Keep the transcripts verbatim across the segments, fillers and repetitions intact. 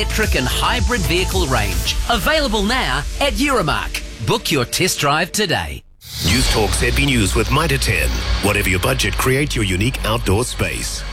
electric and hybrid vehicle range. Available now at Euromark. Book your test drive today. News Talk Z B News with Mitre ten. Whatever your budget, create your unique outdoor space.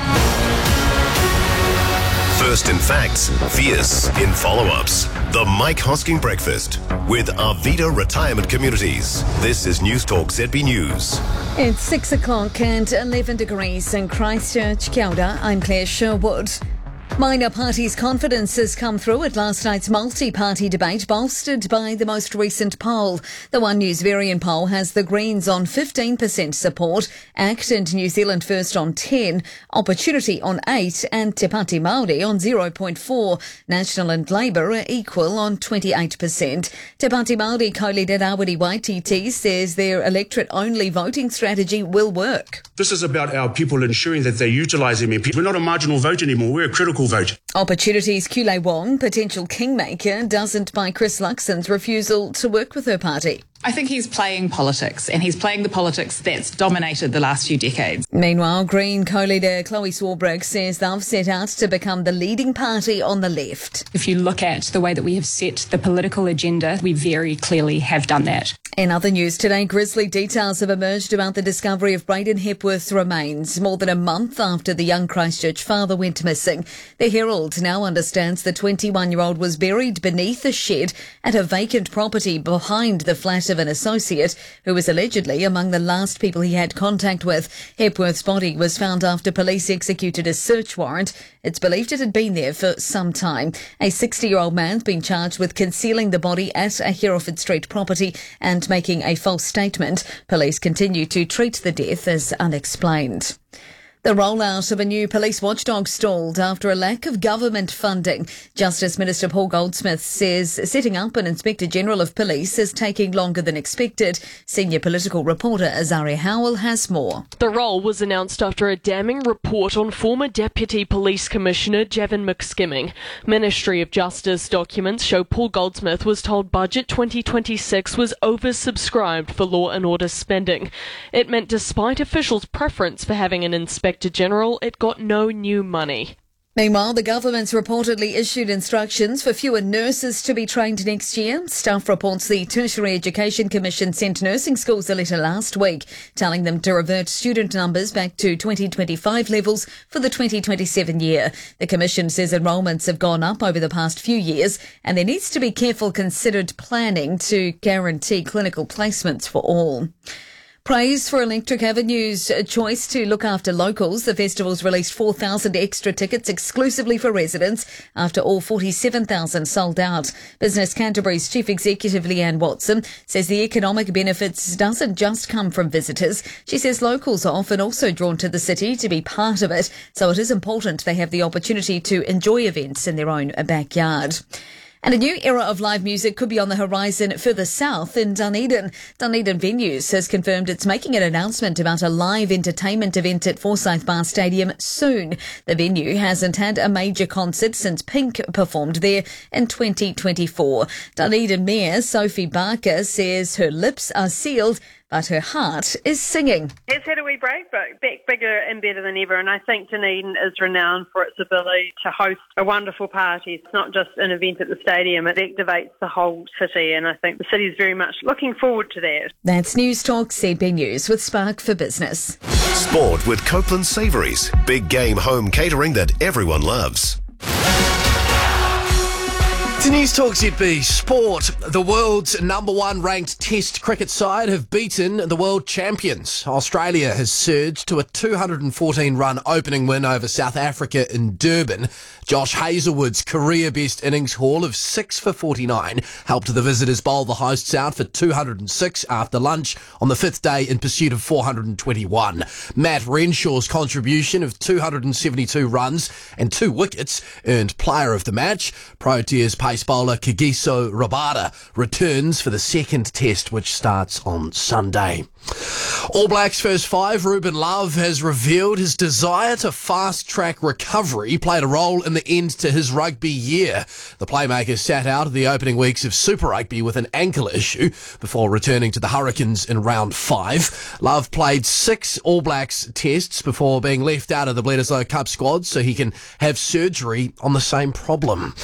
First in facts, fierce in follow-ups. The Mike Hosking Breakfast with Arvida Retirement Communities. This is News Talk Z B News. It's six o'clock and eleven degrees in Christchurch. Kia ora, I'm Claire Sherwood. Minor Party's confidence has come through at last night's multi-party debate, bolstered by the most recent poll. The One News Varian poll has the Greens on fifteen percent support, ACT and New Zealand First on ten, Opportunity on eight and Te Pāti Māori on zero point four. National and Labour are equal on twenty-eight percent. Te Pāti Māori co-leader Rawiri Waititi says their electorate-only voting strategy will work. This is about our people ensuring that they utilise M P. We're not a marginal vote anymore, we're a critical vote. Opportunity's Kule Wong, potential kingmaker, doesn't buy Chris Luxon's refusal to work with her party. I think he's playing politics, and he's playing the politics that's dominated the last few decades. Meanwhile, Green co-leader Chloe Swarbrick says they've set out to become the leading party on the left. If you look at the way that we have set the political agenda, we very clearly have done that. In other news today, grisly details have emerged about the discovery of Braden Hepworth's remains more than a month after the young Christchurch father went missing. The Herald now understands the twenty-one-year-old was buried beneath a shed at a vacant property behind the flat of an associate who was allegedly among the last people he had contact with. Hepworth's body was found after police executed a search warrant. It's believed it had been there for some time. A sixty-year-old man's been charged with concealing the body at a Hereford Street property and making a false statement. Police continue to treat the death as unexplained. The rollout of a new police watchdog stalled after a lack of government funding. Justice Minister Paul Goldsmith says setting up an Inspector General of Police is taking longer than expected. Senior political reporter Azaria Howell has more. The role was announced after a damning report on former Deputy Police Commissioner Javin McSkimming. Ministry of Justice documents show Paul Goldsmith was told Budget twenty twenty-six was oversubscribed for law and order spending. It meant despite officials' preference for having an Inspector General, it got no new money. Meanwhile, the government's reportedly issued instructions for fewer nurses to be trained next year. Staff reports the Tertiary Education Commission sent nursing schools a letter last week telling them to revert student numbers back to twenty twenty-five levels for the twenty twenty-seven year. The Commission says enrolments have gone up over the past few years and there needs to be careful considered planning to guarantee clinical placements for all. Praise for Electric Avenue's choice to look after locals. The festival's released four thousand extra tickets exclusively for residents after all forty-seven thousand sold out. Business Canterbury's Chief Executive Leanne Watson says the economic benefits doesn't just come from visitors. She says locals are often also drawn to the city to be part of it, so it is important they have the opportunity to enjoy events in their own backyard. And a new era of live music could be on the horizon further south in Dunedin. Dunedin Venues has confirmed it's making an announcement about a live entertainment event at Forsyth Bar Stadium soon. The venue hasn't had a major concert since Pink performed there in twenty twenty-four. Dunedin Mayor Sophie Barker says her lips are sealed, but her heart is singing. It's had a wee break, but back bigger and better than ever. And I think Dunedin is renowned for its ability to host a wonderful party. It's not just an event at the stadium, it activates the whole city. And I think the city is very much looking forward to that. That's News Talk Z B News with Spark for Business. Sport with Copeland Savouries. Big game home catering that everyone loves. To News Talk Z B Sport, the world's number one ranked Test cricket side have beaten the world champions. Australia has surged to a two hundred fourteen run opening win over South Africa in Durban. Josh Hazlewood's career best innings haul of six for forty-nine helped the visitors bowl the hosts out for two hundred six after lunch on the fifth day in pursuit of four hundred twenty-one. Matt Renshaw's contribution of two hundred seventy-two runs and two wickets earned player of the match. Proteas pace bowler Kagiso Rabada returns for the second test, which starts on Sunday. All Blacks first five, Ruben Love has revealed his desire to fast-track recovery played a role in the end to his rugby year. The playmaker sat out the opening weeks of Super Rugby with an ankle issue before returning to the Hurricanes in round five. Love played six All Blacks tests before being left out of the Bledisloe Cup squad so he can have surgery on the same problem.